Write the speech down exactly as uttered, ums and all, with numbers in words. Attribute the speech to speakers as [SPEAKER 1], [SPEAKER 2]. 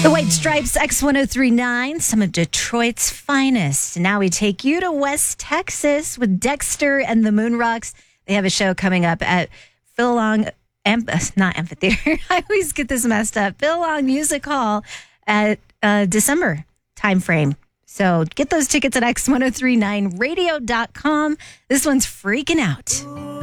[SPEAKER 1] The White Stripes, X ten thirty-nine, some of Detroit's finest. Now we take you to West Texas with Dexter and the Moonrocks. They have a show coming up at Phil Long, Amp- not Amphitheater. I always get this messed up. Phil Long Music Hall at uh, December timeframe. So get those tickets at X ten thirty-nine radio dot com. This one's Freaking Out.